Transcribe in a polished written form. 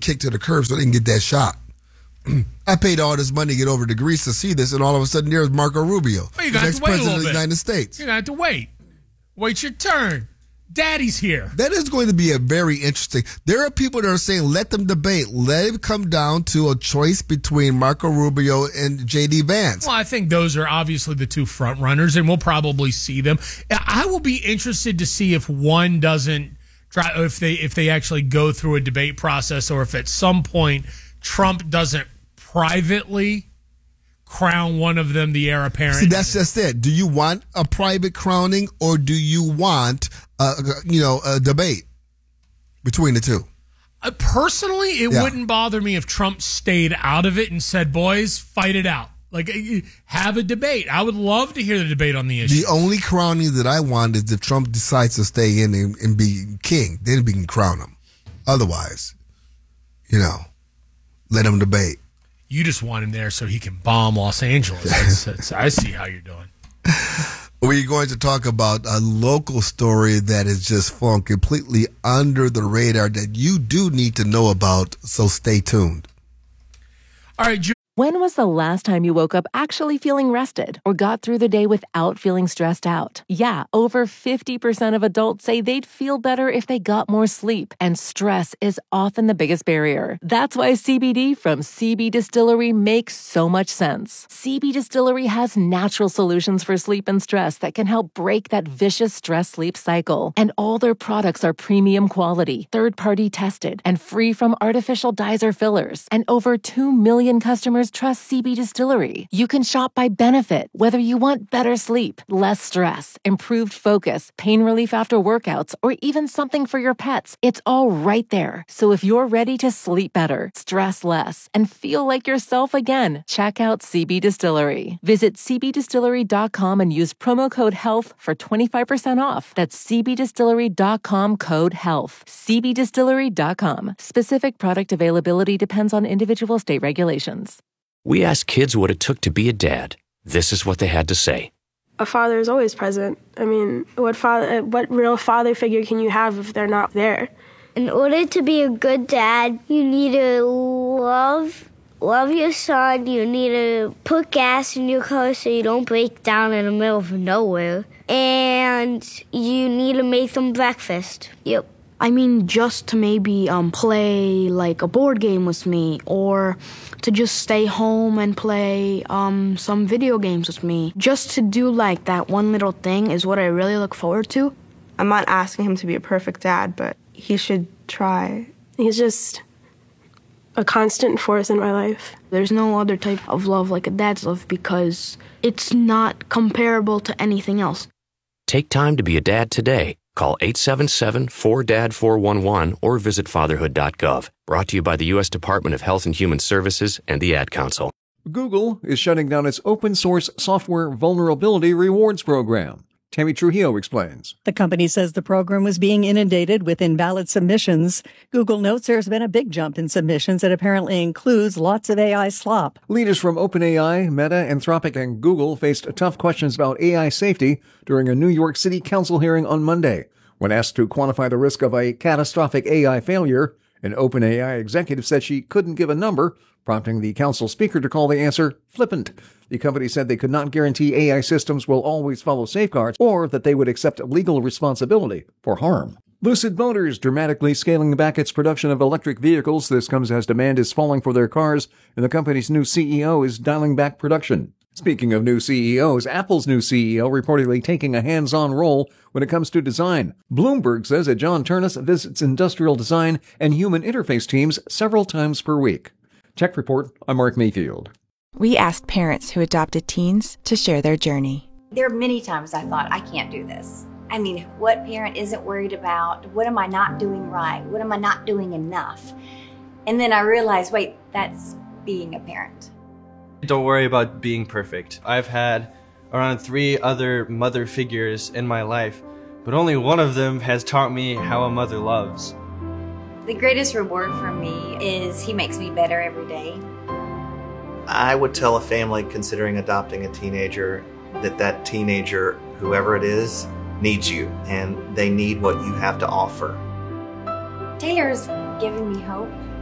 kicked to the curb so they can get that shot. I paid all this money to get over to Greece to see this, and all of a sudden there's Marco Rubio, well, the next president of the United States. You're going to have to wait. Wait your turn. Daddy's here. That is going to be a very interesting. There are people that are saying let them debate. Let it come down to a choice between Marco Rubio and J.D. Vance. Well, I think those are obviously the two front runners, and we'll probably see them. I will be interested to see if one doesn't try, if they actually go through a debate process, or if at some point Trump doesn't privately crown one of them the heir apparent. See, that's just it. Do you want a private crowning, or do you want a debate between the two? Personally, it wouldn't bother me if Trump stayed out of it and said, boys, fight it out. Like, have a debate. I would love to hear the debate on the issue. The only crowning that I want is if Trump decides to stay in and be king. Then we can crown him. Otherwise, let him debate. You just want him there so he can bomb Los Angeles. I see how you're doing. We're going to talk about a local story that has just fallen completely under the radar that you do need to know about, so stay tuned. All right, when was the last time you woke up actually feeling rested or got through the day without feeling stressed out? Yeah, over 50% of adults say they'd feel better if they got more sleep, and stress is often the biggest barrier. That's why CBD from CB Distillery makes so much sense. CB Distillery has natural solutions for sleep and stress that can help break that vicious stress-sleep cycle. And all their products are premium quality, third-party tested, and free from artificial dyes or fillers. And over 2 million customers trust CB Distillery. You can shop by benefit, whether you want better sleep, less stress, improved focus, pain relief after workouts, or even something for your pets. It's all right there. So if you're ready to sleep better, stress less, and feel like yourself again, check out CB Distillery. Visit cbdistillery.com and use promo code HEALTH for 25% off. That's cbdistillery.com, code HEALTH. cbdistillery.com. Specific product availability depends on individual state regulations. We asked kids what it took to be a dad. This is what they had to say. A father is always present. I mean, what real father figure can you have if they're not there? In order to be a good dad, you need to love your son. You need to put gas in your car so you don't break down in the middle of nowhere. And you need to make them breakfast. Yep. I mean, just to maybe play like a board game with me, or to just stay home and play some video games with me. Just to do like that one little thing is what I really look forward to. I'm not asking him to be a perfect dad, but he should try. He's just a constant force in my life. There's no other type of love like a dad's love because it's not comparable to anything else. Take time to be a dad today. Call 877-4DAD-411 or visit fatherhood.gov. Brought to you by the U.S. Department of Health and Human Services and the Ad Council. Google is shutting down its open-source software vulnerability rewards program. Tammy Trujillo explains. The company says the program was being inundated with invalid submissions. Google notes there's been a big jump in submissions that apparently includes lots of AI slop. Leaders from OpenAI, Meta, Anthropic, and Google faced tough questions about AI safety during a New York City Council hearing on Monday. When asked to quantify the risk of a catastrophic AI failure, an OpenAI executive said she couldn't give a number, prompting the council speaker to call the answer flippant. The company said they could not guarantee AI systems will always follow safeguards or that they would accept legal responsibility for harm. Lucid Motors dramatically scaling back its production of electric vehicles. This comes as demand is falling for their cars, and the company's new CEO is dialing back production. Speaking of new CEOs, Apple's new CEO reportedly taking a hands-on role when it comes to design. Bloomberg says that John Ternus visits industrial design and human interface teams several times per week. Tech Report, I'm Mark Mayfield. We asked parents who adopted teens to share their journey. There are many times I thought, I can't do this. I mean, what parent isn't worried about? What am I not doing right? What am I not doing enough? And then I realized, wait, that's being a parent. Don't worry about being perfect. I've had around 3 other mother figures in my life, but only one of them has taught me how a mother loves. The greatest reward for me is he makes me better every day. I would tell a family considering adopting a teenager that teenager, whoever it is, needs you, and they need what you have to offer. Taylor's given me hope.